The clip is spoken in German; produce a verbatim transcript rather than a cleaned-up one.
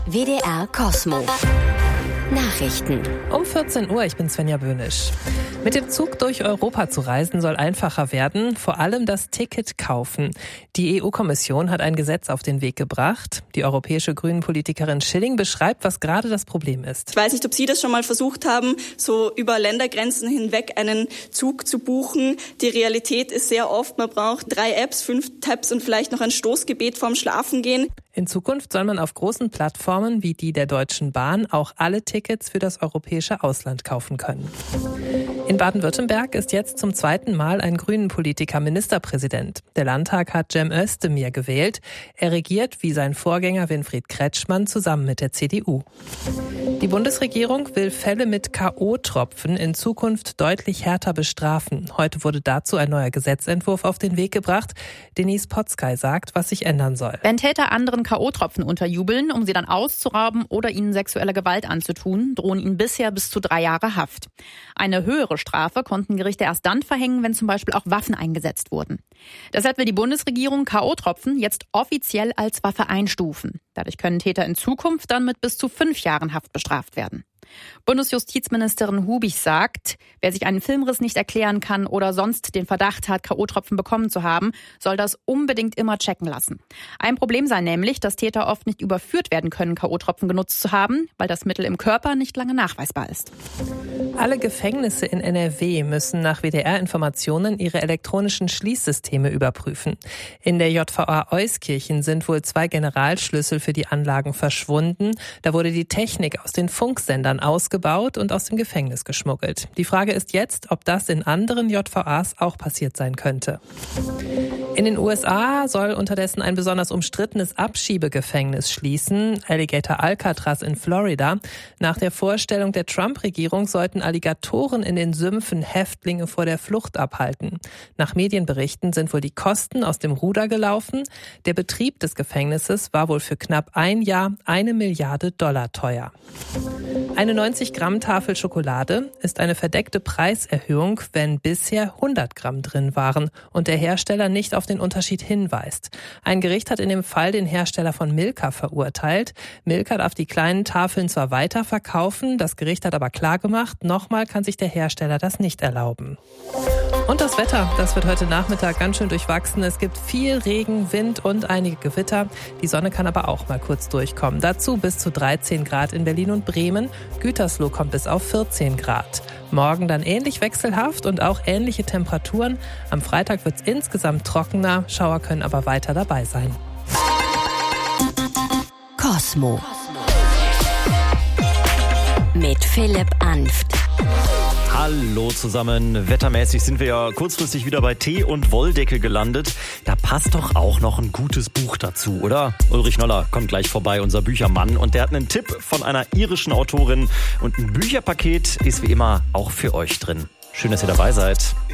W D R Kosmo. Nachrichten. Um vierzehn Uhr, ich bin Svenja Böhnisch. Mit dem Zug durch Europa zu reisen soll einfacher werden, vor allem das Ticket kaufen. Die E U-Kommission hat ein Gesetz auf den Weg gebracht. Die europäische Grünen-Politikerin Schilling beschreibt, was gerade das Problem ist. Ich weiß nicht, ob Sie das schon mal versucht haben, so über Ländergrenzen hinweg einen Zug zu buchen. Die Realität ist sehr oft, man braucht drei Apps, fünf Tabs und vielleicht noch ein Stoßgebet vorm Schlafengehen. In Zukunft soll man auf großen Plattformen wie die der Deutschen Bahn auch alle Tickets für das europäische Ausland kaufen können. In Baden-Württemberg ist jetzt zum zweiten Mal ein Grünen-Politiker Ministerpräsident. Der Landtag hat Cem Özdemir gewählt. Er regiert wie sein Vorgänger Winfried Kretschmann zusammen mit der C D U. Die Bundesregierung will Fälle mit K O-Tropfen in Zukunft deutlich härter bestrafen. Heute wurde dazu ein neuer Gesetzentwurf auf den Weg gebracht. Denise Potzkei sagt, was sich ändern soll. Wenn Täter anderen K O-Tropfen unterjubeln, um sie dann auszurauben oder ihnen sexuelle Gewalt anzutun, drohen ihnen bisher bis zu drei Jahre Haft. Eine höhere Strafe konnten Gerichte erst dann verhängen, wenn zum Beispiel auch Waffen eingesetzt wurden. Deshalb will die Bundesregierung K O-Tropfen jetzt offiziell als Waffe einstufen. Dadurch können Täter in Zukunft dann mit bis zu fünf Jahren Haft bestraft werden. Bundesjustizministerin Hubich sagt, wer sich einen Filmriss nicht erklären kann oder sonst den Verdacht hat, K O-Tropfen bekommen zu haben, soll das unbedingt immer checken lassen. Ein Problem sei nämlich, dass Täter oft nicht überführt werden können, K O-Tropfen genutzt zu haben, weil das Mittel im Körper nicht lange nachweisbar ist. Alle Gefängnisse in N R W müssen nach W D R-Informationen ihre elektronischen Schließsysteme überprüfen. In der J V A Euskirchen sind wohl zwei Generalschlüssel für die Anlagen verschwunden. Da wurde die Technik aus den Funksendern ausgebaut und aus dem Gefängnis geschmuggelt. Die Frage ist jetzt, ob das in anderen J V As auch passiert sein könnte. In den U S A soll unterdessen ein besonders umstrittenes Abschiebegefängnis schließen, Alligator Alcatraz in Florida. Nach der Vorstellung der Trump-Regierung sollten Alligatoren in den Sümpfen Häftlinge vor der Flucht abhalten. Nach Medienberichten sind wohl die Kosten aus dem Ruder gelaufen. Der Betrieb des Gefängnisses war wohl für knapp ein Jahr eine Milliarde Dollar teuer. Eine neunzig Gramm Tafel Schokolade ist eine verdeckte Preiserhöhung, wenn bisher hundert Gramm drin waren und der Hersteller nicht auf den Unterschied hinweist. Ein Gericht hat in dem Fall den Hersteller von Milka verurteilt. Milka darf die kleinen Tafeln zwar weiterverkaufen, das Gericht hat aber klargemacht, nochmal kann sich der Hersteller das nicht erlauben. Und das Wetter, das wird heute Nachmittag ganz schön durchwachsen. Es gibt viel Regen, Wind und einige Gewitter. Die Sonne kann aber auch mal kurz durchkommen. Dazu bis zu dreizehn Grad in Berlin und Bremen. Gütersloh kommt bis auf vierzehn Grad. Morgen dann ähnlich wechselhaft und auch ähnliche Temperaturen. Am Freitag wird es insgesamt trockener. Schauer können aber weiter dabei sein. Kosmo. Mit Philipp Anft. Hallo zusammen. Wettermäßig sind wir ja kurzfristig wieder bei Tee und Wolldecke gelandet. Da passt doch auch noch ein gutes Buch dazu, oder? Ulrich Noller kommt gleich vorbei, unser Büchermann. Und der hat einen Tipp von einer irischen Autorin. Und ein Bücherpaket ist wie immer auch für euch drin. Schön, dass ihr dabei seid.